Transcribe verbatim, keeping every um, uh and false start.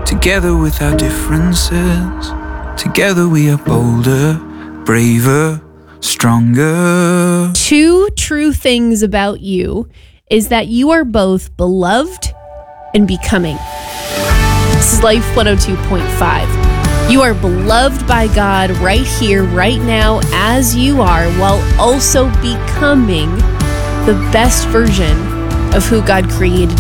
Together with our differences, together we are bolder, braver, stronger. Two true things about you is that you are both beloved and becoming. This is Life one oh two point five. You are beloved by God right here, right now, as you are, while also becoming the best version of who God created